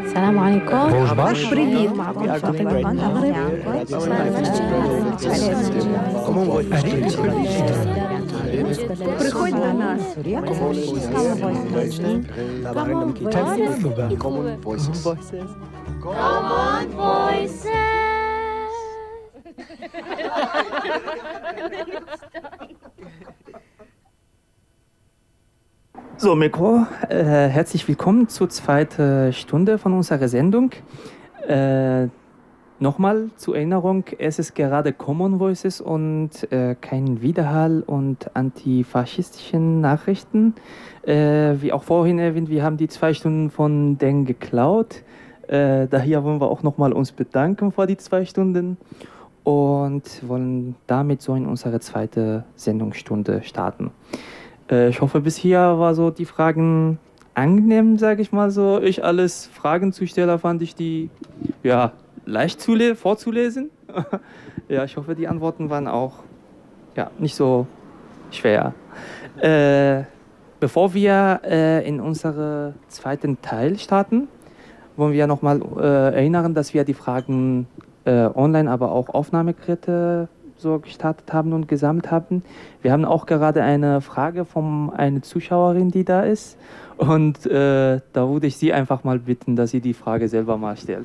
السلام عليكم. روجباش. بريديت معكم فاطمة من المغرب. Приходь до нас. Common Voices. So, Mikro, herzlich willkommen zur zweiten Stunde von unserer Sendung. Nochmal zur Erinnerung, es ist gerade Common Voices und kein Widerhall und antifaschistischen Nachrichten. Wie auch vorhin erwähnt, wir haben die 2 Stunden von denen geklaut. Daher wollen wir auch nochmal uns bedanken für die 2 Stunden und wollen damit so in unsere zweite Sendungsstunde starten. Ich hoffe, bis hier war so die Fragen angenehm, sage ich mal so. Ich alles Fragenzusteller fand ich die ja leicht vorzulesen. Ja, ich hoffe, die Antworten waren auch ja nicht so schwer. Bevor wir in unseren zweiten Teil starten, wollen wir nochmal erinnern, dass wir die Fragen online, aber auch Aufnahmegeräte so gestartet haben und gesammelt haben. Wir haben auch gerade eine Frage von einer Zuschauerin, die da ist. Und da würde ich Sie einfach mal bitten, dass sie die Frage selber mal stellt.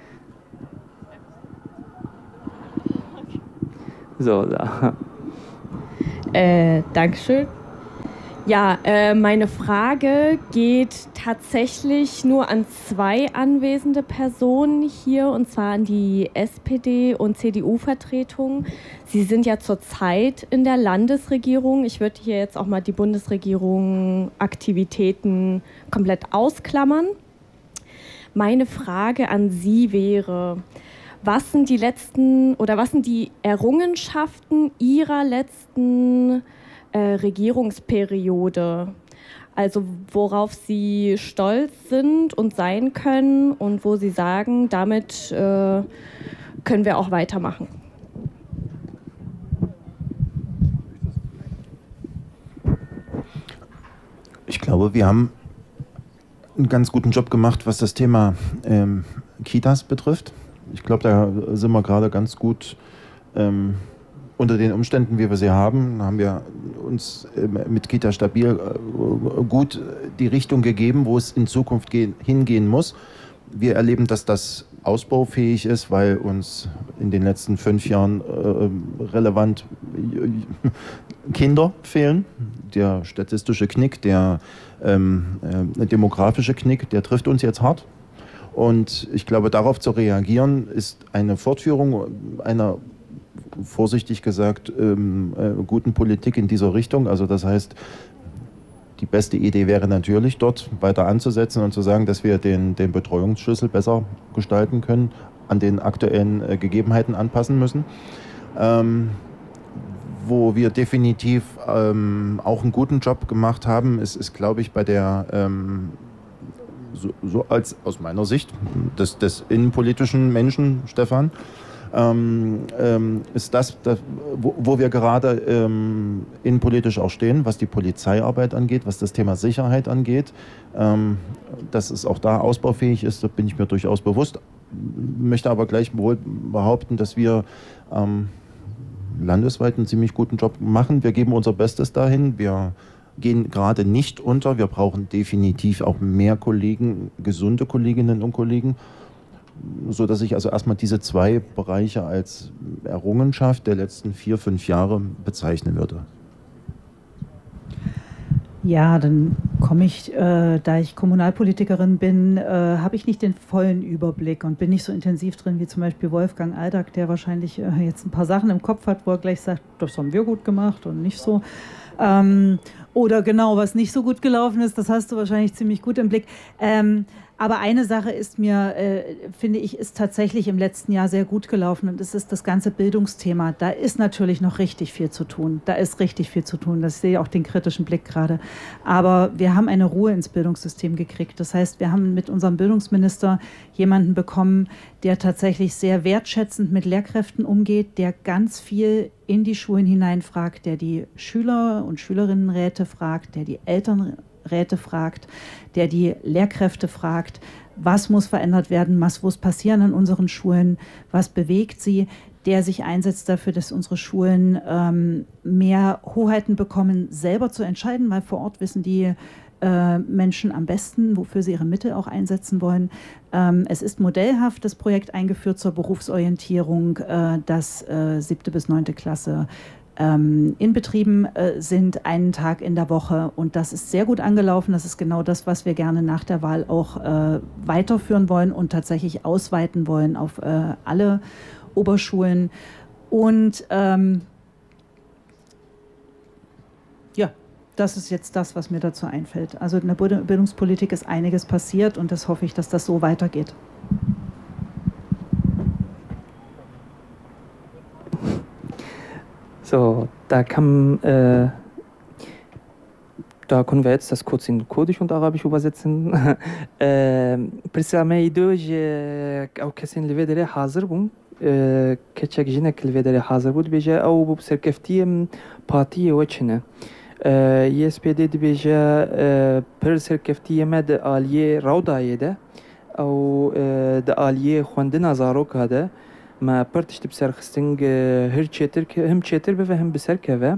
So, da. Dankeschön. Ja, meine Frage geht tatsächlich nur an 2 anwesende Personen hier, und zwar an die SPD- und CDU-Vertretung. Sie sind ja zurzeit in der Landesregierung. Ich würde hier jetzt auch mal die Bundesregierung Aktivitäten komplett ausklammern. Meine Frage an Sie wäre: Was sind die Errungenschaften Ihrer letzten Regierungsperiode? Also worauf Sie stolz sind und sein können und wo Sie sagen, damit können wir auch weitermachen. Ich glaube, wir haben einen ganz guten Job gemacht, was das Thema Kitas betrifft. Ich glaube, da sind wir gerade ganz gut unter den Umständen, wie wir sie haben wir uns mit Kita Stabil gut die Richtung gegeben, wo es in Zukunft hingehen muss. Wir erleben, dass das ausbaufähig ist, weil uns in den letzten 5 Jahren relevant Kinder fehlen. Der statistische Knick, der demografische Knick, der trifft uns jetzt hart. Und ich glaube, darauf zu reagieren, ist eine Fortführung einer, vorsichtig gesagt, guten Politik in dieser Richtung. Also das heißt, die beste Idee wäre natürlich, dort weiter anzusetzen und zu sagen, dass wir den Betreuungsschlüssel besser gestalten können, an den aktuellen Gegebenheiten anpassen müssen. Wo wir definitiv auch einen guten Job gemacht haben, ist glaube ich, bei der aus meiner Sicht des innenpolitischen Menschen, Stefan, ist das, wo wir gerade innenpolitisch auch stehen, was die Polizeiarbeit angeht, was das Thema Sicherheit angeht. Dass es auch da ausbaufähig ist, da bin ich mir durchaus bewusst. Möchte aber gleichwohl behaupten, dass wir landesweit einen ziemlich guten Job machen. Wir geben unser Bestes dahin. Wir gehen gerade nicht unter. Wir brauchen definitiv auch mehr Kollegen, gesunde Kolleginnen und Kollegen, sodass ich also erstmal diese 2 Bereiche als Errungenschaft der letzten 4, 5 Jahre bezeichnen würde. Ja, dann komme ich, da ich Kommunalpolitikerin bin, habe ich nicht den vollen Überblick und bin nicht so intensiv drin wie zum Beispiel Wolfgang Aldag, der wahrscheinlich jetzt ein paar Sachen im Kopf hat, wo er gleich sagt, das haben wir gut gemacht und nicht so. Oder genau, was nicht so gut gelaufen ist, das hast du wahrscheinlich ziemlich gut im Blick. Aber eine Sache ist mir, finde ich, ist tatsächlich im letzten Jahr sehr gut gelaufen, und das ist das ganze Bildungsthema. Da ist natürlich noch richtig viel zu tun. Da ist richtig viel zu tun. Das sehe ich auch den kritischen Blick gerade. Aber wir haben eine Ruhe ins Bildungssystem gekriegt. Das heißt, wir haben mit unserem Bildungsminister jemanden bekommen, der tatsächlich sehr wertschätzend mit Lehrkräften umgeht, der ganz viel in die Schulen hineinfragt, der die Schüler- und Schülerinnenräte fragt, der die Eltern Räte fragt, der die Lehrkräfte fragt, was muss verändert werden, was muss passieren an unseren Schulen, was bewegt sie, der sich einsetzt dafür, dass unsere Schulen mehr Hoheiten bekommen, selber zu entscheiden, weil vor Ort wissen die Menschen am besten, wofür sie ihre Mittel auch einsetzen wollen. Es ist modellhaft, das Projekt eingeführt zur Berufsorientierung, dass 7. bis 9. Klasse in Betrieben sind, einen Tag in der Woche. Und das ist sehr gut angelaufen. Das ist genau das, was wir gerne nach der Wahl auch weiterführen wollen und tatsächlich ausweiten wollen auf alle Oberschulen. Und ja, das ist jetzt das, was mir dazu einfällt. Also in der Bildungspolitik ist einiges passiert und das hoffe ich, dass das so weitergeht. So, da können wir jetzt das kurz in Kurdisch und Arabisch übersetzen. Prisame idoj au kesin lvedere hazır bun. Keçek jinek lvedere hazır bud beje au bu serkeftiyem partiye veçine. YSPD beje per serkeftiyeme de aliye rawdaye de au de aliye xwendina zarok hade. ما برتش تبسر خستنج هر تشتر هم تشتر بفهم بسر كذا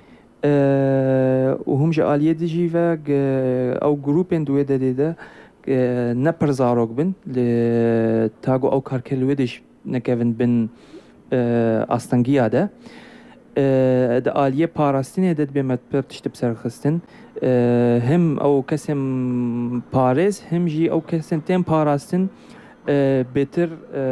وهم جالية ديجي فا أو جروبين دوية ده نبر زاروك بن لتاجو أو كاركل ويدش نكفن بن أستنجيا ده آلية باراستين ده بما برتش تبسر خستن هم أو كسم باريس هم جي أو كسم تين باراستين بتر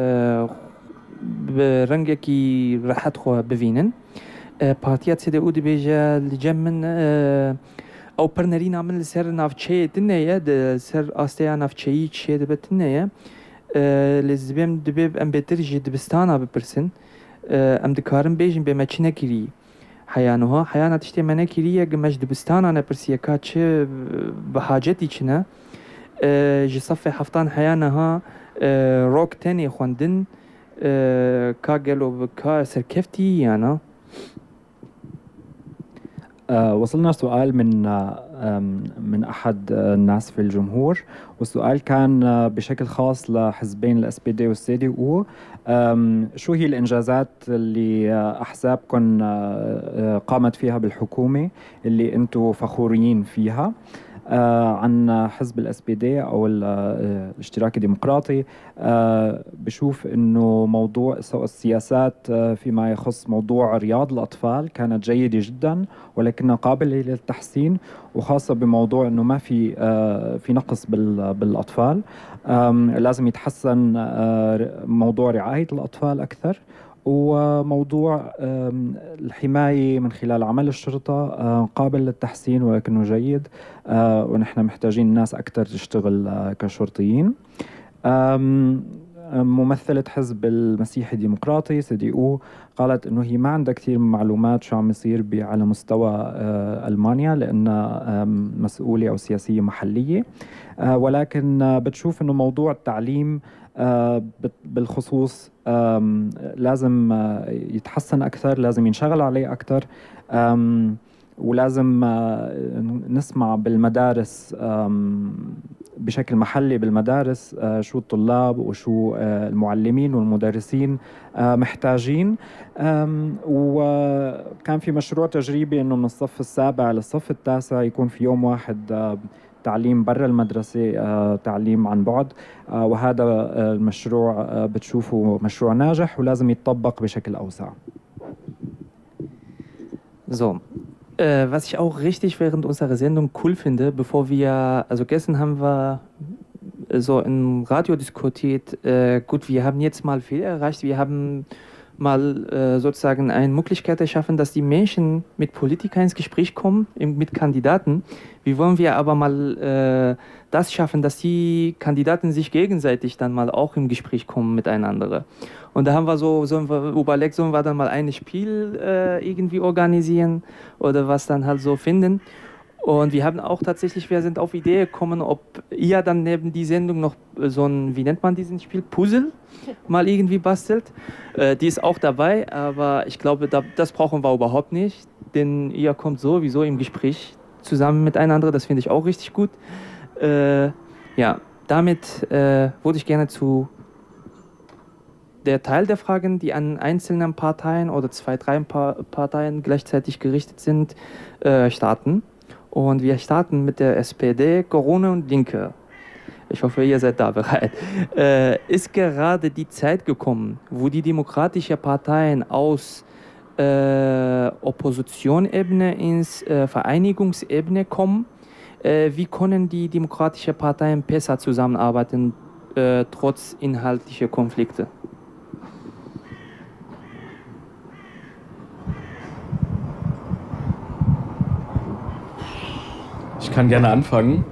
برنگێکی ڕەحەت خۆ ببینن پارتیا CDU دەبێژە لەجێ من ئەو پەرنەرینا من لەسەر ناوچەیە دنەیە سەر ئاستەیە ناوچەیی چێ دەبێت دنەیە لێز دەبێم دەبێ ئەم بێتر ژی دبستانە بپرسن ئەم دکارم بێژین بێمە چی نەگیری حیانەوە حیانە تشتێ مە نەگیریە گەمەش دبستانە نەپرسیەکە چ بەحاجەتی چنە ji safê heftan heyanaha rok tenê xwendin ka gelo ka serkeftî yana. وصلنا سؤال من أحد الناس في الجمهور والسؤال كان بشكل خاص لحزبين الاس بي دي والسي دي او شو هي الإنجازات اللي أحزابكم قامت فيها بالحكومة اللي أنتم فخورين فيها عن حزب الاس بي دي او الاشتراك الديمقراطي بشوف انه موضوع السياسات فيما يخص موضوع رياض الاطفال كانت جيده جدا ولكنها قابله للتحسين وخاصه بموضوع انه ما في نقص بالاطفال لازم يتحسن موضوع رعايه الاطفال اكثر وموضوع الحماية من خلال عمل الشرطة قابل للتحسين ولكنه جيد ونحن محتاجين ناس أكثر تشتغل كشرطيين. ممثلة حزب المسيحي الديمقراطي CDU قالت إنه هي ما عندها كثير معلومات شو عم يصير على مستوى ألمانيا لأنها مسؤولة أو سياسية محلية ولكن بتشوف إنه موضوع التعليم بالخصوص لازم يتحسن أكثر لازم ينشغل عليه أكثر ولازم نسمع بالمدارس بشكل محلي بالمدارس شو الطلاب وشو المعلمين والمدرسين محتاجين وكان في مشروع تجريبي انه من الصف السابع للصف التاسع يكون في يوم واحد تعليم برا المدرسة تعليم عن بعد وهذا المشروع بتشوفه مشروع ناجح ولازم يتطبق بشكل أوسع. So. Was ich auch richtig während unserer Sendung cool finde, bevor wir, also gestern haben wir so im Radio diskutiert, gut, wir haben jetzt mal viel erreicht, wir haben mal sozusagen eine Möglichkeit erschaffen, dass die Menschen mit Politikern ins Gespräch kommen, mit Kandidaten. Wie wollen wir aber mal das schaffen, dass die Kandidaten sich gegenseitig dann mal auch im Gespräch kommen miteinander? Und da haben wir so überlegt, sollen wir dann mal ein Spiel irgendwie organisieren oder was dann halt so finden. Und wir haben auch tatsächlich, wir sind auf Idee gekommen, ob ihr dann neben die Sendung noch so ein, wie nennt man diesen Spiel, Puzzle mal irgendwie bastelt. Die ist auch dabei, aber ich glaube, das brauchen wir überhaupt nicht, denn ihr kommt sowieso im Gespräch zusammen miteinander. Das finde ich auch richtig gut. Ja, damit würde ich gerne zu der Teil der Fragen, die an einzelnen Parteien oder 2, 3 Parteien gleichzeitig gerichtet sind, starten. Und wir starten mit der SPD, Grüne und Linke. Ich hoffe, ihr seid da bereit. Ist gerade die Zeit gekommen, wo die demokratischen Parteien aus Oppositionsebene ins Vereinigungsebene kommen? Wie können die demokratischen Parteien besser zusammenarbeiten, trotz inhaltlicher Konflikte? Ich kann gerne anfangen.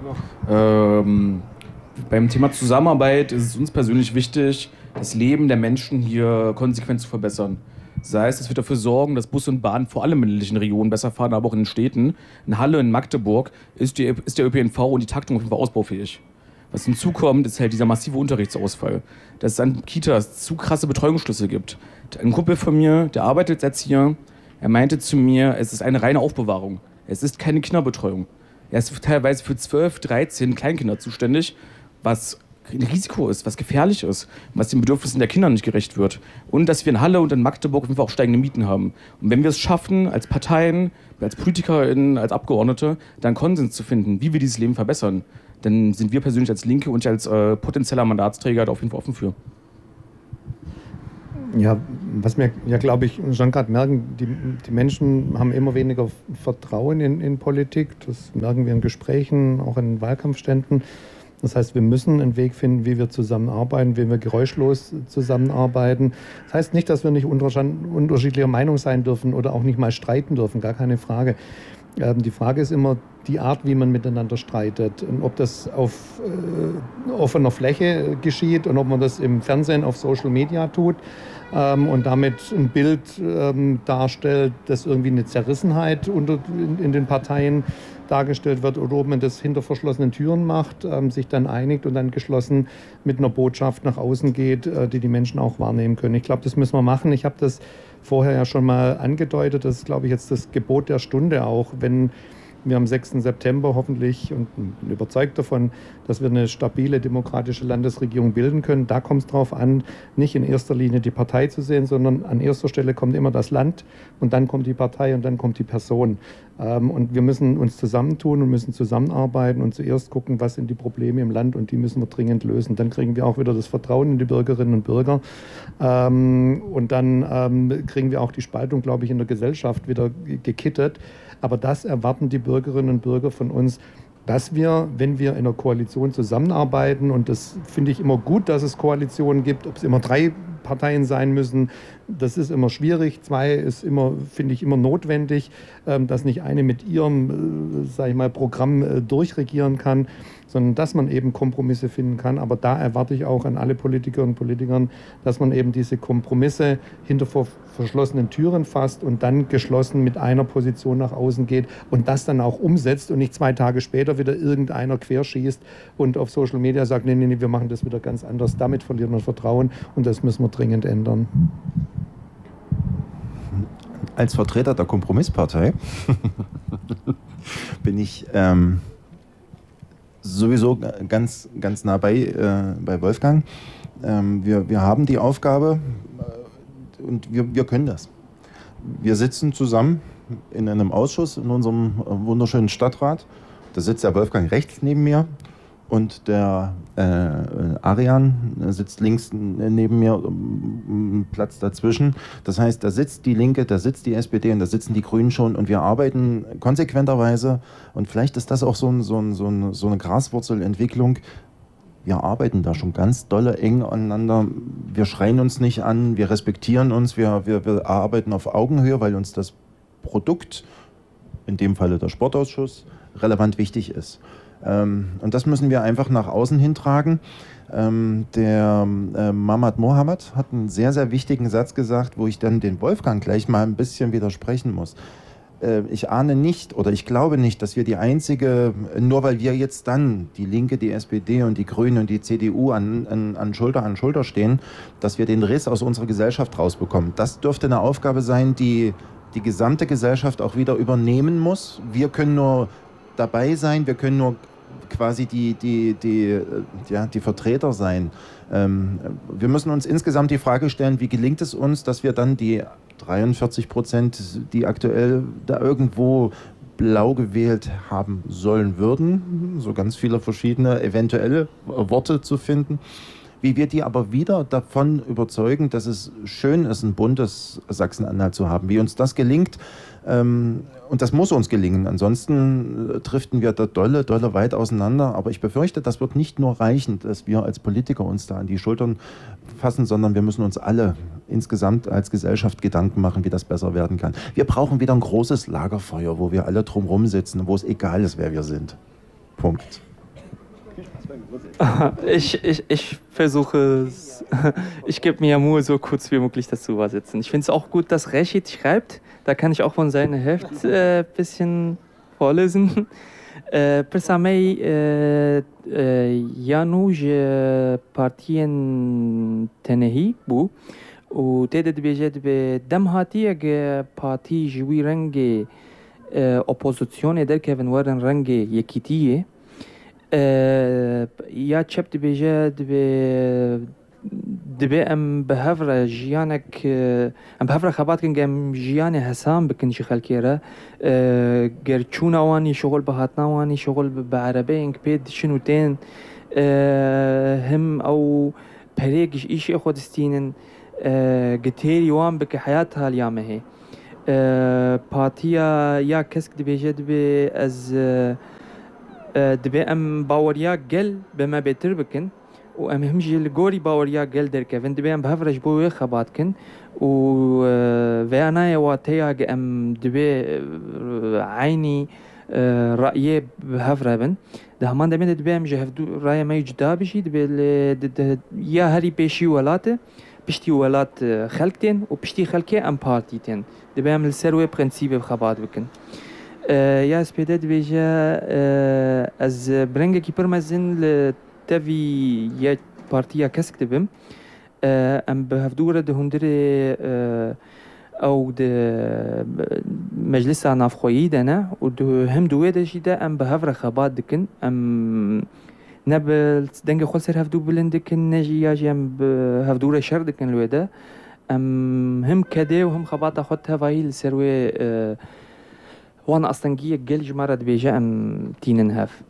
Beim Thema Zusammenarbeit ist es uns persönlich wichtig, das Leben der Menschen hier konsequent zu verbessern. Sei es, dass wir dafür sorgen, dass Bus und Bahn vor allem in ländlichen Regionen besser fahren, aber auch in den Städten. In Halle, in Magdeburg ist der ÖPNV und die Taktung auf jeden Fall ausbaufähig. Was hinzukommt, ist halt dieser massive Unterrichtsausfall. Dass es an Kitas zu krasse Betreuungsschlüsse gibt. Ein Kumpel von mir, der arbeitet als Erzieher, er meinte zu mir, es ist eine reine Aufbewahrung. Es ist keine Kinderbetreuung. Er ist teilweise für 12, 13 Kleinkinder zuständig, was ein Risiko ist, was gefährlich ist, was den Bedürfnissen der Kinder nicht gerecht wird. Und dass wir in Halle und in Magdeburg auf jeden Fall auch steigende Mieten haben. Und wenn wir es schaffen, als Parteien, als PolitikerInnen, als Abgeordnete, dann Konsens zu finden, wie wir dieses Leben verbessern, dann sind wir persönlich als Linke und als potenzieller Mandatsträger da auf jeden Fall offen für. Ja, was wir ja, glaube ich, schon gerade merken, die Menschen haben immer weniger Vertrauen in Politik. Das merken wir in Gesprächen, auch in Wahlkampfständen. Das heißt, wir müssen einen Weg finden, wie wir zusammenarbeiten, wie wir geräuschlos zusammenarbeiten. Das heißt nicht, dass wir nicht unterschiedlicher Meinung sein dürfen oder auch nicht mal streiten dürfen, gar keine Frage. Die Frage ist immer die Art, wie man miteinander streitet. Und ob das auf offener Fläche geschieht und ob man das im Fernsehen, auf Social Media tut und damit ein Bild darstellt, das irgendwie eine Zerrissenheit in den Parteien dargestellt wird, oder ob man das hinter verschlossenen Türen macht, sich dann einigt und dann geschlossen mit einer Botschaft nach außen geht, die Menschen auch wahrnehmen können. Ich glaube, das müssen wir machen. Ich habe das vorher ja schon mal angedeutet. Das ist, glaube ich, jetzt das Gebot der Stunde auch, wenn wir am 6. September hoffentlich, und bin überzeugt davon, dass wir eine stabile demokratische Landesregierung bilden können. Da kommt es darauf an, nicht in erster Linie die Partei zu sehen, sondern an erster Stelle kommt immer das Land und dann kommt die Partei und dann kommt die Person. Und wir müssen uns zusammentun und müssen zusammenarbeiten und zuerst gucken, was sind die Probleme im Land, und die müssen wir dringend lösen. Dann kriegen wir auch wieder das Vertrauen in die Bürgerinnen und Bürger. Und dann kriegen wir auch die Spaltung, glaube ich, in der Gesellschaft wieder gekittet. Aber das erwarten die Bürgerinnen und Bürger von uns, dass wir, wenn wir in einer Koalition zusammenarbeiten, und das finde ich immer gut, dass es Koalitionen gibt, ob es immer 3 Parteien sein müssen, das ist immer schwierig. 2 ist immer, finde ich, immer notwendig, dass nicht eine mit ihrem, sage ich mal, Programm durchregieren kann, sondern dass man eben Kompromisse finden kann. Aber da erwarte ich auch an alle Politikerinnen und Politikern, dass man eben diese Kompromisse hinter verschlossenen Türen fasst und dann geschlossen mit einer Position nach außen geht und das dann auch umsetzt und nicht 2 Tage später wieder irgendeiner querschießt und auf Social Media sagt, nee, wir machen das wieder ganz anders. Damit verliert man Vertrauen, und das müssen wir dringend ändern. Als Vertreter der Kompromisspartei bin ich sowieso ganz nah bei Wolfgang. Wir haben die Aufgabe und wir können das. Wir sitzen zusammen in einem Ausschuss in unserem wunderschönen Stadtrat. Da sitzt der Wolfgang rechts neben mir und der Arian sitzt links neben mir, Platz dazwischen. Das heißt, da sitzt die Linke, da sitzt die SPD und da sitzen die Grünen schon, und wir arbeiten konsequenterweise, und vielleicht ist das auch so eine Graswurzelentwicklung. Wir arbeiten da schon ganz dolle eng aneinander. Wir schreien uns nicht an, wir respektieren uns, wir arbeiten auf Augenhöhe, weil uns das Produkt, in dem Falle der Sportausschuss, relevant wichtig ist. Und das müssen wir einfach nach außen hintragen. Der Mahmoud Mohammed hat einen sehr, sehr wichtigen Satz gesagt, wo ich dann den Wolfgang gleich mal ein bisschen widersprechen muss. Ich ahne nicht oder ich glaube nicht, dass wir die einzige, nur weil wir jetzt dann, die Linke, die SPD und die Grünen und die CDU an Schulter stehen, dass wir den Riss aus unserer Gesellschaft rausbekommen. Das dürfte eine Aufgabe sein, die die gesamte Gesellschaft auch wieder übernehmen muss. Wir können nur dabei sein, wir können nur quasi die Vertreter sein. Wir müssen uns insgesamt die Frage stellen, wie gelingt es uns, dass wir dann die 43%, die aktuell da irgendwo blau gewählt haben sollen würden, so ganz viele verschiedene eventuelle Worte zu finden, wie wir die aber wieder davon überzeugen, dass es schön ist, ein buntes Sachsen-Anhalt zu haben. Wie uns das gelingt, und das muss uns gelingen, ansonsten driften wir da dolle weit auseinander. Aber ich befürchte, das wird nicht nur reichen, dass wir als Politiker uns da an die Schultern fassen, sondern wir müssen uns alle insgesamt als Gesellschaft Gedanken machen, wie das besser werden kann. Wir brauchen wieder ein großes Lagerfeuer, wo wir alle drumherum sitzen, wo es egal ist, wer wir sind. Punkt. Ich versuche es. Ich gebe mir Mühe, so kurz wie möglich das zu übersetzen. Ich finde es auch gut, dass Rashid schreibt. Da kann ich auch von seinem Heft ein bisschen vorlesen. Për sa mej janë partien të nehi bu u të bëjet be demhatia ge parti zhwi rënge opozicione der kevin warën rënge jekitie ja çep të bëjet be دبي ام بهفرة جيانك ام بهفرة خبات كن جم جياني حسام بكن شغل كيرا جرچونا واني شغل بهاتنا واني شغل بعربي انك بيد شنو تين هم او بريق ايش اخد استينن جتيري وان بك حياتها اليوم هي باتيا يا كسك دبي جدبي از دبي ام باوريا جل بما بيتر بكن و ام همجي الجوري باوريا جل دركفن دبي ام بهفرج بوي خباتكن و فانا واتيا ام دبي عيني رأيي بهفربن ده همان دبي دبي ام جهفدو راي ما يجدا بشي دبي يا هري بيشي ولاته بشتي ولات خلقتين و بشتي خلقي ام بارتيتين دبي ام السروي برنسيبي بخبات بكن يا سبيده دبي جا از برنگه کی پرمزن تفي يا بارتيا كسك دبم ام بهفدوره ده هندري او ده مجلس نافخويي دنا و هم دوه ده جدا ام بهفره خبات دكن ام نبل دنگ خول سر هفدو بلندكن نجي ياجي ام بهفدوره شر دكن الودا ام هم كده وهم خبات اخدها فاي السروي وانا اصلا جي جلج مرض بيجا ام تينن هاف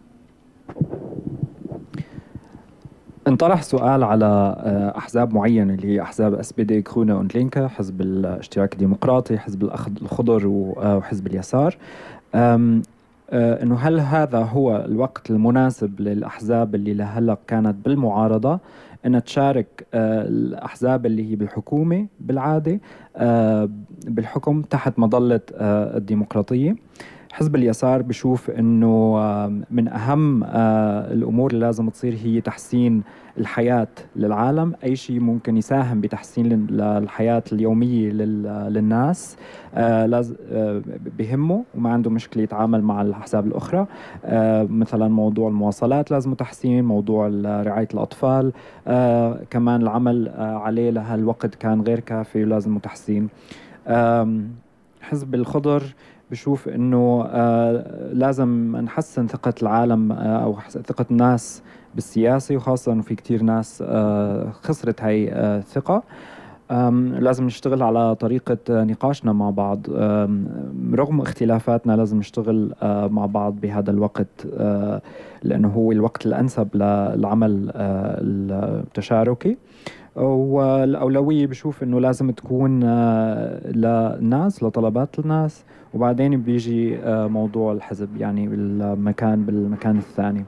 انطرح سؤال على أحزاب معينة اللي هي أحزاب SPD كرونا und Linke، حزب الاشتراك الديمقراطي، حزب الخضر وحزب اليسار. إنه هل هذا هو الوقت المناسب للأحزاب اللي لهلا كانت بالمعارضة أن تشارك الأحزاب اللي هي بالحكومة بالعادة بالحكم تحت مظلة الديمقراطية؟ حزب اليسار بشوف انه من اهم الامور اللي لازم تصير هي تحسين الحياة للعالم. اي شيء ممكن يساهم بتحسين الحياة اليومية للناس لازم بهمه وما عنده مشكلة يتعامل مع الاحزاب الاخرى. مثلا موضوع المواصلات لازم تحسين، موضوع رعاية الاطفال كمان العمل عليه لهالوقت كان غير كافي ولازم تحسين. حزب الخضر بشوف انه لازم نحسن ثقة العالم او ثقة الناس بالسياسة، وخاصة انه في كتير ناس خسرت هاي الثقة. لازم نشتغل على طريقة نقاشنا مع بعض رغم اختلافاتنا، لازم نشتغل مع بعض بهذا الوقت لأنه هو الوقت الأنسب للعمل التشاركي. والأولوية بشوف إنه لازم تكون للناس، لطلبات الناس، وبعدين بيجي موضوع الحزب يعني بالمكان الثاني.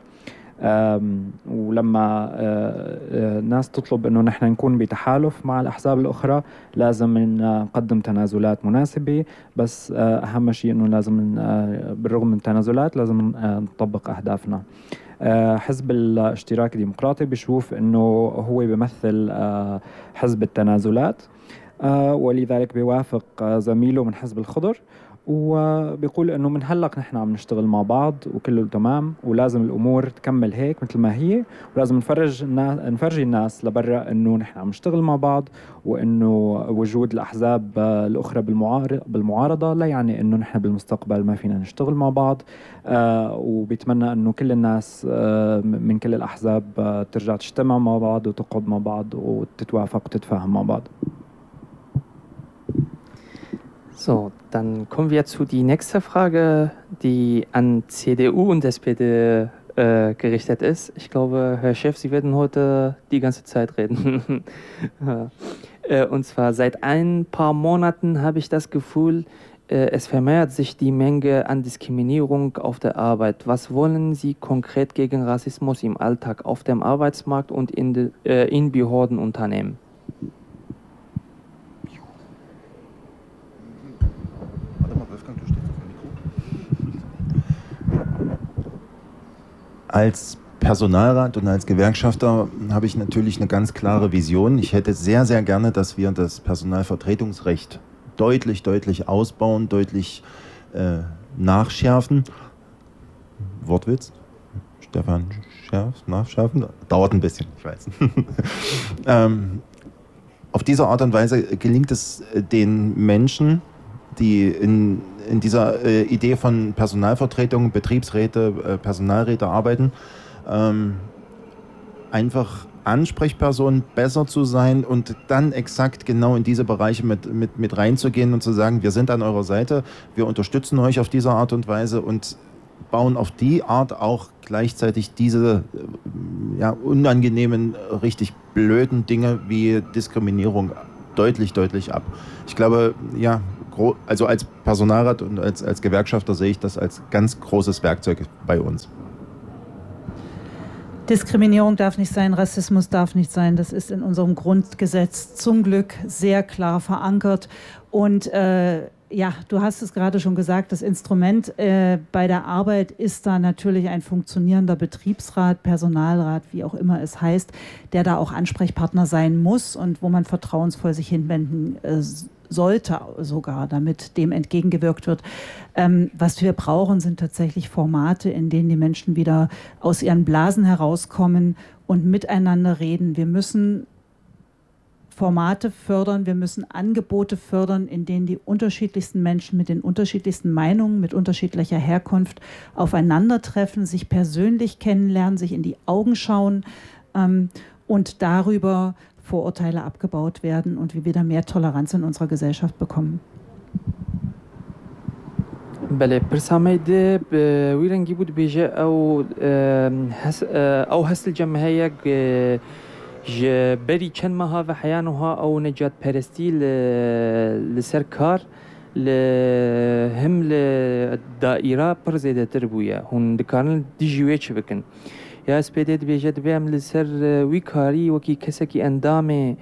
ولما ناس تطلب إنه نحن نكون بتحالف مع الأحزاب الأخرى لازم نقدم تنازلات مناسبة، بس أهم شيء إنه لازم بالرغم من التنازلات لازم نطبق أهدافنا. حزب الاشتراك الديمقراطي بيشوف انه هو بيمثل حزب التنازلات، ولذلك بيوافق زميله من حزب الخضر، وبيقول انه من هلق نحن عم نشتغل مع بعض وكله تمام ولازم الامور تكمل هيك مثل ما هي، ولازم نفرجي الناس لبرا انه نحن عم نشتغل مع بعض، وانه وجود الاحزاب الاخرى بالمعارضه لا يعني انه نحن بالمستقبل ما فينا نشتغل مع بعض. وبيتمنى انه كل الناس من كل الاحزاب ترجع تجتمع مع بعض وتقعد مع بعض وتتوافق وتتفاهم مع بعض. So, dann kommen wir zu die nächste Frage, die an CDU und SPD gerichtet ist. Ich glaube, Herr Chef, Sie werden heute die ganze Zeit reden. Und zwar seit ein paar Monaten habe ich das Gefühl, es vermehrt sich die Menge an Diskriminierung auf der Arbeit. Was wollen Sie konkret gegen Rassismus im Alltag auf dem Arbeitsmarkt und in Behörden unternehmen? Als Personalrat und als Gewerkschafter habe ich natürlich eine ganz klare Vision. Ich hätte sehr, sehr gerne, dass wir das Personalvertretungsrecht deutlich ausbauen, deutlich nachschärfen. Wortwitz? Stefan nachschärfen? Dauert ein bisschen, ich weiß. Auf diese Art und Weise gelingt es den Menschen, die in dieser Idee von Personalvertretung, Betriebsräte, Personalräte arbeiten, einfach Ansprechpersonen besser zu sein und dann exakt genau in diese Bereiche mit reinzugehen und zu sagen, wir sind an eurer Seite, wir unterstützen euch auf diese Art und Weise und bauen auf die Art auch gleichzeitig diese unangenehmen, richtig blöden Dinge wie Diskriminierung deutlich ab. Ich glaube, also als Personalrat und als Gewerkschafter sehe ich das als ganz großes Werkzeug bei uns. Diskriminierung darf nicht sein, Rassismus darf nicht sein. Das ist in unserem Grundgesetz zum Glück sehr klar verankert. Und du hast es gerade schon gesagt, das Instrument bei der Arbeit ist da natürlich ein funktionierender Betriebsrat, Personalrat, wie auch immer es heißt, der da auch Ansprechpartner sein muss und wo man vertrauensvoll sich hinwenden sollte sogar, damit dem entgegengewirkt wird. Was wir brauchen, sind tatsächlich Formate, in denen die Menschen wieder aus ihren Blasen herauskommen und miteinander reden. Wir müssen Formate fördern, wir müssen Angebote fördern, in denen die unterschiedlichsten Menschen mit den unterschiedlichsten Meinungen, mit unterschiedlicher Herkunft aufeinandertreffen, sich persönlich kennenlernen, sich in die Augen schauen und darüber Vorurteile abgebaut werden und wir wieder mehr Toleranz in unserer Gesellschaft bekommen. بله برساميد ويرنجي بود بيجا أو هست الجمهية جبري كان مها في حيانها أو نجات برستي لسركار لهم للدائرة برزيدة تربوية هون دكان ديجويتش بكن يا اسبيدت بيجت بيعم لسر ويكاري وكي كسكي اندامي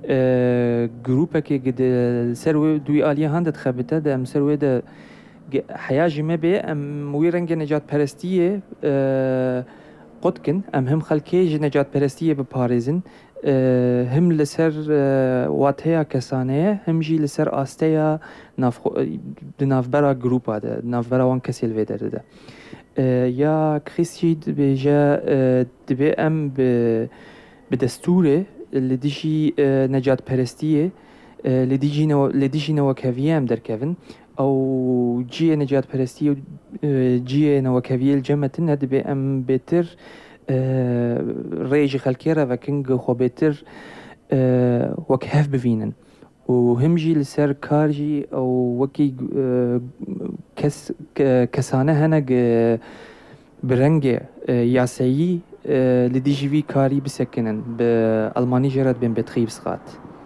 جروبك قد سر دوي آلية هندت خبته ده سر وده حياجي ما بي ام ويرنج نجات برستية قدكن هم خلكي نجات برستية بباريزن هم لسر واتهيا كسانية هم جي لسر آستيا ناف برا جروبا ده ناف برا وان كسيل فيدر ده يا كريستيد بيجا دبي ام بدستوره اللي ديجي نجات برستيه اللي ديجي نوكافيام در كيفن او جي نجات برستيه جي نوكافيه الجمة دبي ام بيتر ريج خلكيرا وكنج خو بيتر وكهف بفينن وهم جي لسر كارجي او وكي كسانه هنگ برنگ یاسایی لدیجی وی کاری بسکنن به آلمانی جرد بین بتریبسرات.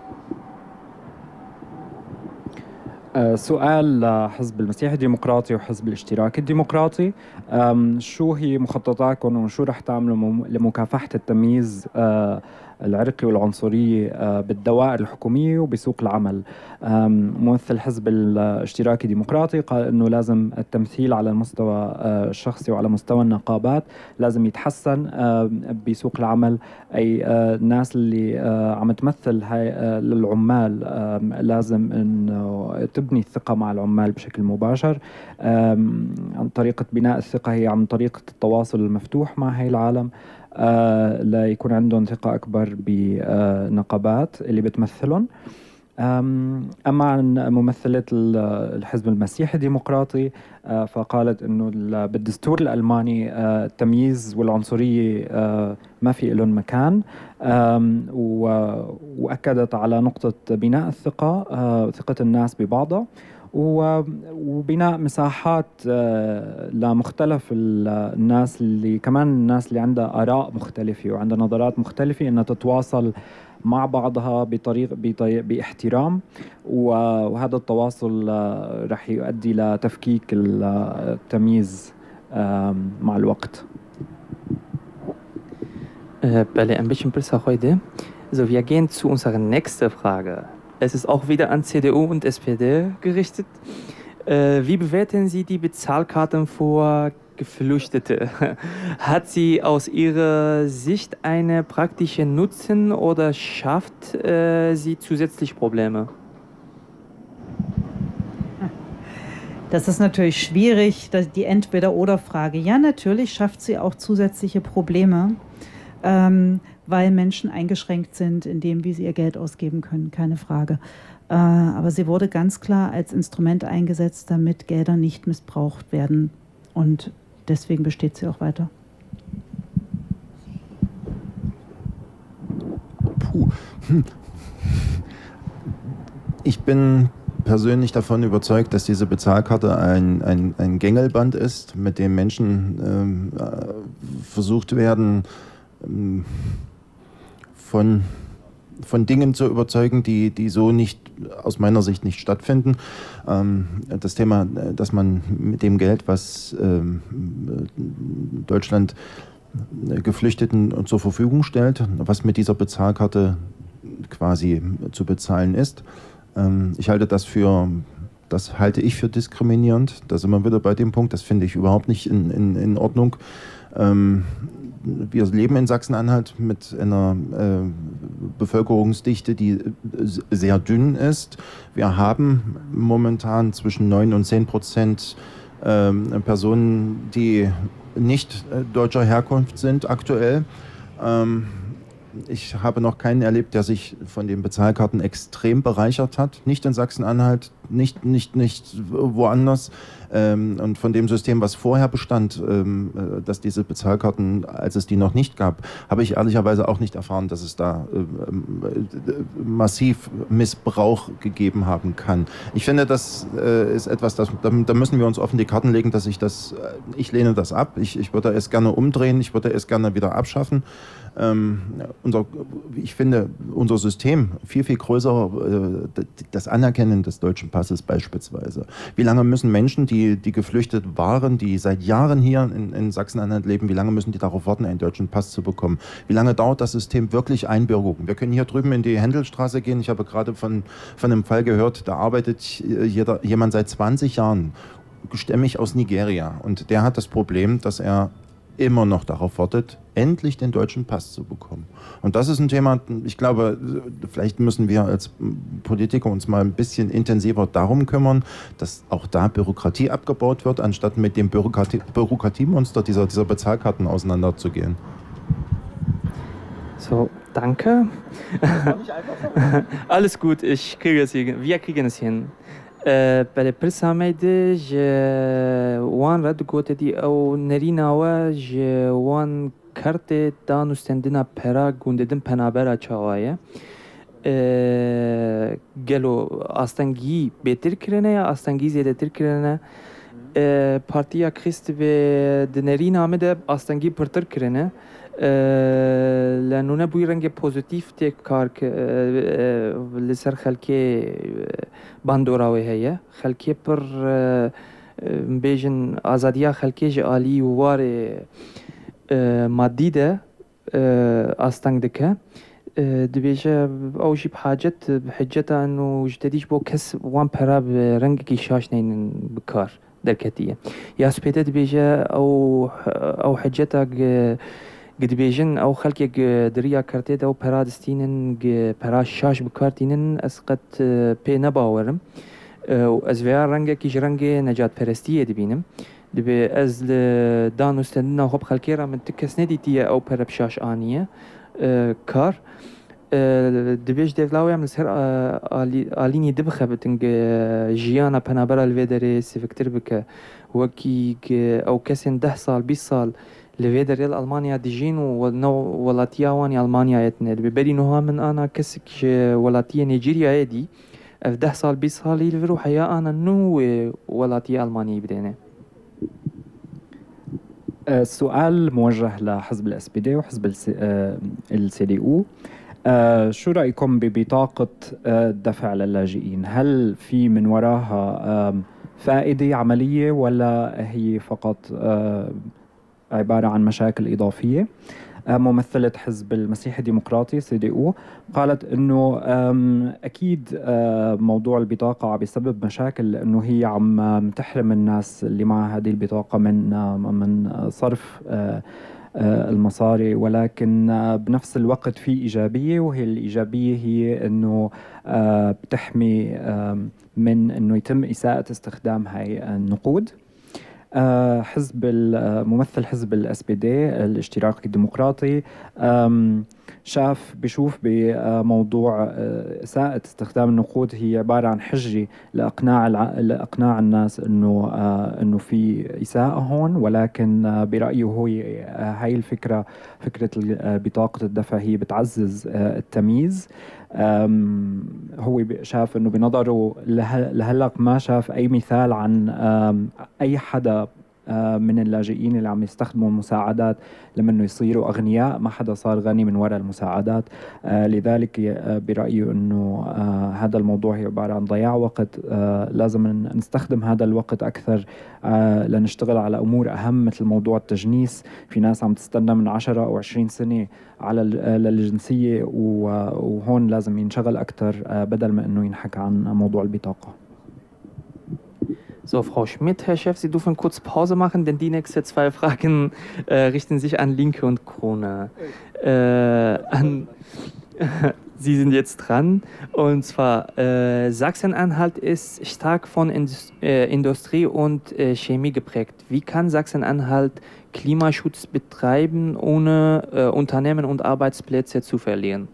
سؤال لحزب المسيحي الديمقراطي وحزب الاشتراكي الديمقراطي، شو هي مخططاتكم وشو رح تعملوا لمكافحة التمييز العرقي والعنصرية بالدوائر الحكومية وبسوق العمل؟ ممثل حزب الاشتراكي الديمقراطي قال انه لازم التمثيل على المستوى الشخصي وعلى مستوى النقابات لازم يتحسن بسوق العمل. اي الناس اللي عم تمثل هاي للعمال لازم انه تبني الثقة مع العمال بشكل مباشر. عن طريقة بناء الثقة هي عن طريقة التواصل المفتوح مع هاي العالم، ليكون عندهم ثقة أكبر بنقابات اللي بتمثلهم. أما عن ممثلة الحزب المسيحي الديمقراطي، فقالت أنه بالدستور الألماني التمييز والعنصرية ما في لهم مكان، وأكدت على نقطة بناء الثقة، ثقة الناس ببعضها، وبناء مساحات لمختلف الناس اللي كمان الناس اللي عندها آراء مختلفة وعندها نظرات مختلفة أنها تتواصل مع بعضها باحترام، وهذا التواصل رح يؤدي لتفكيك التمييز مع الوقت. Bei ein bisschen besser heute. So, wir gehen zu unserer nächsten Frage. Es ist auch wieder an CDU und SPD gerichtet. Wie bewerten Sie die Bezahlkarten für Geflüchtete? Hat sie aus Ihrer Sicht einen praktischen Nutzen oder schafft sie zusätzlich Probleme? Das ist natürlich schwierig, die Entweder-oder-Frage. Ja, natürlich schafft sie auch zusätzliche Probleme, weil Menschen eingeschränkt sind in dem, wie sie ihr Geld ausgeben können, keine Frage. Aber sie wurde ganz klar als Instrument eingesetzt, damit Gelder nicht missbraucht werden. Und deswegen besteht sie auch weiter. Ich bin persönlich davon überzeugt, dass diese Bezahlkarte ein Gängelband ist, mit dem Menschen versucht werden, von Dingen zu überzeugen, die so nicht, aus meiner Sicht nicht stattfinden. Das Thema, dass man mit dem Geld, was Deutschland Geflüchteten zur Verfügung stellt, was mit dieser Bezahlkarte quasi zu bezahlen ist, ich halte das halte ich für diskriminierend. Da sind wir wieder bei dem Punkt, das finde ich überhaupt nicht in Ordnung. Wir leben in Sachsen-Anhalt mit einer Bevölkerungsdichte, die sehr dünn ist. Wir haben momentan zwischen 9 und 10% Personen, die nicht deutscher Herkunft sind aktuell. Ich habe noch keinen erlebt, der sich von den Bezahlkarten extrem bereichert hat. Nicht in Sachsen-Anhalt, nicht woanders. Und von dem System, was vorher bestand, dass diese Bezahlkarten, als es die noch nicht gab, habe ich ehrlicherweise auch nicht erfahren, dass es da massiv Missbrauch gegeben haben kann. Ich finde, das ist etwas, da müssen wir uns offen die Karten legen, dass ich lehne das ab. Ich würde es gerne umdrehen, ich würde es gerne wieder abschaffen. Ich finde unser System viel, viel größer, das Anerkennen des deutschen Passes beispielsweise. Wie lange müssen Menschen, die geflüchtet waren, die seit Jahren hier in Sachsen-Anhalt leben, wie lange müssen die darauf warten, einen deutschen Pass zu bekommen? Wie lange dauert das System wirklich Einbürgerung? Wir können hier drüben in die Händelstraße gehen. Ich habe gerade von einem Fall gehört, da arbeitet jemand seit 20 Jahren, stämmig aus Nigeria. Und der hat das Problem, dass er immer noch darauf wartet, endlich den deutschen Pass zu bekommen. Und das ist ein Thema, ich glaube, vielleicht müssen wir als Politiker uns mal ein bisschen intensiver darum kümmern, dass auch da Bürokratie abgebaut wird, anstatt mit dem Bürokratiemonster dieser Bezahlkarten auseinanderzugehen. So, danke. Alles gut, wir kriegen es hin. بله پرسامه ده وان رد گوته دی او نریناوه وان کرت دانستندنا پرا گونددن پنابرا چاوایه گلو آستنگی بهتر کرنه یا آستنگی زیاده تر کرنه پارتیا کریست به دنرینامه ده آستنگی پرتر کرنه لأنه نبوي رنگ پوزیتیف کار لسر خلکی باندوراوی هیا خلکی پر بیشن آزادیا خلکی جالی ووار مادی ده آستنگ دکه دبیجه اوجی بحجت انو جدیش بو کس وان پراب رنگ کی شاش نین بکار درکتیه یا سپیده دبیجه او حجتا قد بيجن أو خلق دريا كارتيد أو برادستينن براش شاش بكارتينن أسقط بي نباورم از وی رنگ کیش رنگ نجات پرستیه دبینم دبی از دانو استندنا خوب خلکی را من تکس ندیتیه او پر بشاش آنیه کار دبیش دفلاوی هم لسر آلینی دبخه بتنگ جیانا پنابرا الویدره سفکتر بکه وکی او کسین 10 سال 20 سال لویدر ألمانيا ديجين ولاتيا واني ألمانيا يتند ببري نوها من أنا كسك ولاتيا نيجيريا يدي في 10 سال 20 سال يلفرو حيا أنا نو ولاتيا ألمانيا بدينا. السؤال موجه لحزب الاس بي دي وحزب السي دي او. شو رأيكم ببطاقة الدفع للاجئين؟ هل في من وراها فائدة عملية ولا هي فقط عبارة عن مشاكل إضافية؟ ممثلة حزب المسيح الديمقراطي CDU قالت إنه أكيد موضوع البطاقة عم بيسبب مشاكل، لأنه هي عم تحرم الناس اللي مع هذه البطاقة من صرف المصاري، ولكن بنفس الوقت في إيجابية، وهي الإيجابية هي إنه بتحمي من إنه يتم إساءة استخدام هاي النقود. ممثل حزب الاس بي دي الاشتراكي الديمقراطي بيشوف بموضوع إساءة استخدام النقود هي عبارة عن حجة لإقناع الناس إنه في إساءة هون، ولكن برأيه هو هاي الفكرة، فكرة بطاقة الدفع هي بتعزز التمييز. هو شاف إنه بنظره لهلق ما شاف أي مثال عن أي حدا من اللاجئين اللي عم يستخدموا المساعدات لما انه يصيروا اغنياء. ما حدا صار غني من وراء المساعدات. لذلك برأيه انه هذا الموضوع هي عبارة عن ضياع وقت. لازم نستخدم هذا الوقت اكثر لنشتغل على امور اهم، مثل موضوع التجنيس. في ناس عم تستنى من 10 أو 20 سنة على للجنسية، وهون لازم ينشغل اكثر بدل ما انه ينحكى عن موضوع البطاقة. So, Frau Schmidt, Herr Chef, Sie dürfen kurz Pause machen, denn die nächsten 2 Fragen richten sich an Linke und Krone. Sie sind jetzt dran. Und zwar, Sachsen-Anhalt ist stark von Industrie und Chemie geprägt. Wie kann Sachsen-Anhalt Klimaschutz betreiben, ohne Unternehmen und Arbeitsplätze zu verlieren?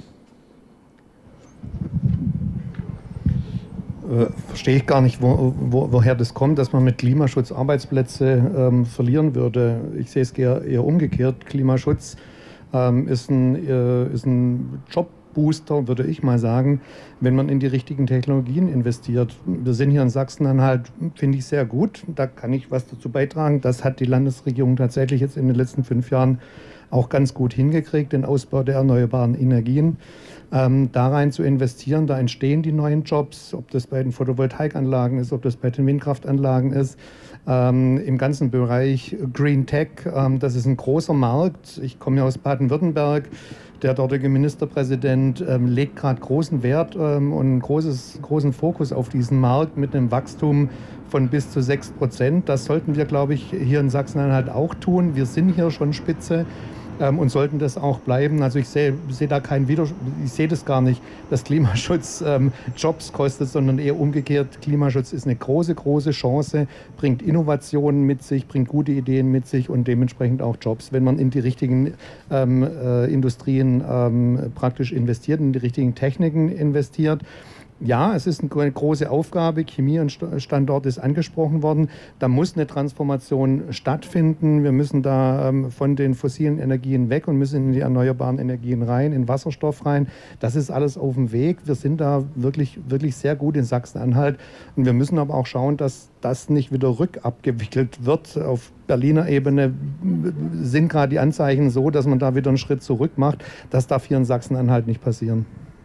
Verstehe ich gar nicht, woher das kommt, dass man mit Klimaschutz Arbeitsplätze verlieren würde. Ich sehe es eher umgekehrt. Klimaschutz ist ein Jobbooster, würde ich mal sagen, wenn man in die richtigen Technologien investiert. Wir sind hier in Sachsen-Anhalt, finde ich, sehr gut. Da kann ich was dazu beitragen. Das hat die Landesregierung tatsächlich jetzt in den letzten 5 Jahren auch ganz gut hingekriegt, den Ausbau der erneuerbaren Energien. Da rein zu investieren, da entstehen die neuen Jobs, ob das bei den Photovoltaikanlagen ist, ob das bei den Windkraftanlagen ist, im ganzen Bereich Green Tech, das ist ein großer Markt. Ich komme ja aus Baden-Württemberg, der dortige Ministerpräsident legt gerade großen Wert und großen Fokus auf diesen Markt mit einem Wachstum von bis zu 6%. Das sollten wir, glaube ich, hier in Sachsen-Anhalt auch tun. Wir sind hier schon Spitze. Und sollten das auch bleiben. Also ich sehe da keinen Widerspruch, ich sehe das gar nicht, dass Klimaschutz Jobs kostet, sondern eher umgekehrt. Klimaschutz ist eine große, große Chance, bringt Innovationen mit sich, bringt gute Ideen mit sich und dementsprechend auch Jobs, wenn man in die richtigen Industrien praktisch investiert, in die richtigen Techniken investiert. Ja, es ist eine große Aufgabe. Chemiestandort ist angesprochen worden. Da muss eine Transformation stattfinden. Wir müssen da von den fossilen Energien weg und müssen in die erneuerbaren Energien rein, in Wasserstoff rein. Das ist alles auf dem Weg. Wir sind da wirklich, wirklich sehr gut in Sachsen-Anhalt. Und wir müssen aber auch schauen, dass das nicht wieder rückabgewickelt wird. Auf Berliner Ebene sind gerade die Anzeichen so, dass man da wieder einen Schritt zurück macht. Das darf hier in Sachsen-Anhalt nicht passieren.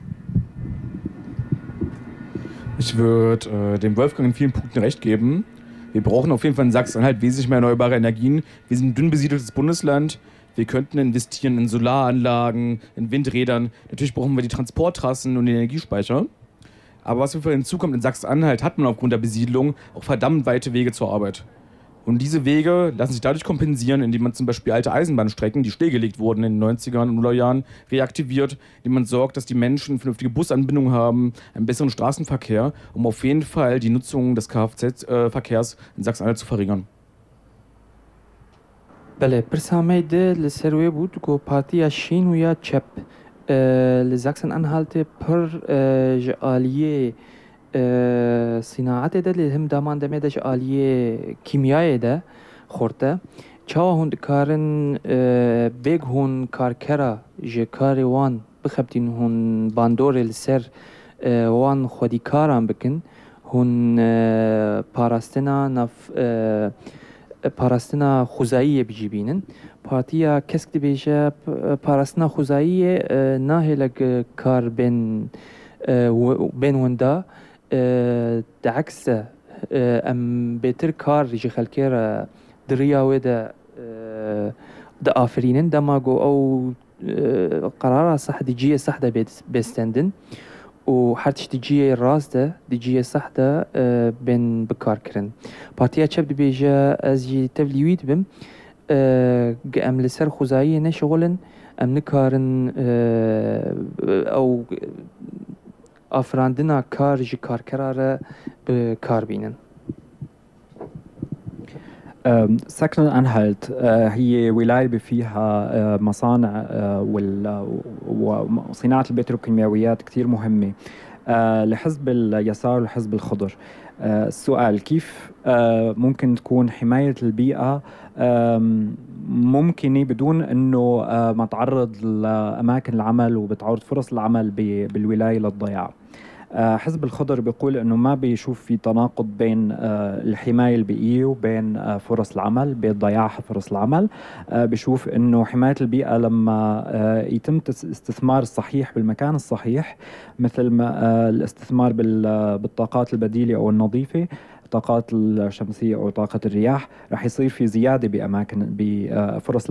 Ich würde dem Wolfgang in vielen Punkten recht geben. Wir brauchen auf jeden Fall in Sachsen-Anhalt wesentlich mehr erneuerbare Energien. Wir sind ein dünn besiedeltes Bundesland. Wir könnten investieren in Solaranlagen, in Windrädern. Natürlich brauchen wir die Transporttrassen und die Energiespeicher. Aber was auf jeden Fall hinzukommt, in Sachsen-Anhalt hat man aufgrund der Besiedlung auch verdammt weite Wege zur Arbeit. Und diese Wege lassen sich dadurch kompensieren, indem man zum Beispiel alte Eisenbahnstrecken, die stillgelegt wurden in den 90ern und 0er-Jahren, reaktiviert, indem man sorgt, dass die Menschen vernünftige Busanbindung haben, einen besseren Straßenverkehr, um auf jeden Fall die Nutzung des Kfz-Verkehrs in Sachsen-Anhalt zu verringern. بله پرسامه ده لسروی بود که پارتیا شین و یا چپ لزاکسن انحالت پر جالیه صناعت ده لهم دامان دمه ده جالیه کیمیای ده خورده چاو هند کارن بیگ هون کارکرا جکار وان بخبتین هون باندور لسر وان خودی کاران بکن هون پاراستنا نف پاراستنا خوزایی بجیبینن پارتیا کسک دی بیشه پاراستنا خوزایی ناهلگ کار بین وندا دعکس ام بهتر کار جی خلکیر دریا و دا آفرینن دماغو او قرار صح دیجیه صح دا بستندن و هرچی دیجیه راست ده دیجیه صح ده بین بکار کرن پارتیا چپ دی بیجه از جی تبلیویت بم ام لسر خوزایی نشغلن ام نکارن او افراندنا کار جی کار کراره بکار بینن ساكن-Anhalt هي ولاية فيها مصانع وصناعة البتروكيماويات كتير مهمة لحزب اليسار والحزب الخضر. السؤال كيف ممكن تكون حماية البيئة ممكنة بدون أنه ما تعرض لأماكن العمل وبتعرض فرص العمل بالولاية للضياع؟ حزب الخضر بيقول انه ما بيشوف في تناقض بين الحمايه البيئيه وبين فرص العمل، بين ضياع فرص العمل. بيشوف انه حمايه البيئه لما يتم الاستثمار الصحيح بالمكان الصحيح، مثل ما الاستثمار بالطاقات البديله او النظيفه، الطاقات الشمسيه او طاقه الرياح، رح يصير في زياده باماكن بفرص